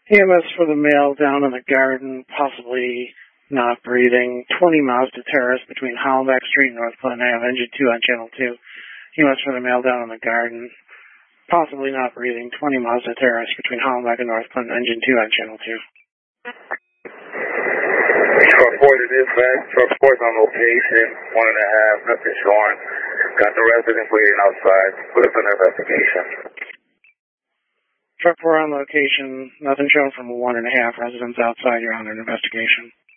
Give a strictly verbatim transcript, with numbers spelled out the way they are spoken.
E M S for the male down in the garden, possibly not breathing. twenty Mazda Terrace between Hollenbach Street and North Clinton Ave, engine two on channel two. E M S for the male down in the garden, possibly not breathing. twenty Mazda Terrace between Hollenbach and North Clinton, engine two on channel two. Truck four to dispatch. Truck four on location. One and a half. Nothing showing. Got the resident waiting outside. Put us in investigation. Truck four on location. Nothing shown from one and a half. Residents outside. You're under investigation.